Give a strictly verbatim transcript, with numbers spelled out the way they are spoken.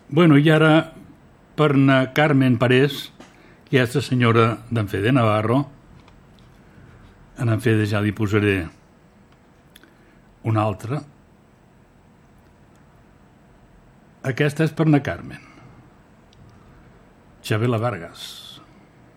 Bueno, i ara, per na Carmen Parés, aquesta senyora d'en Fede Navarro, en en Fede ja li posaré una altra. Aquesta és per na Carmen. Chabela Vargas.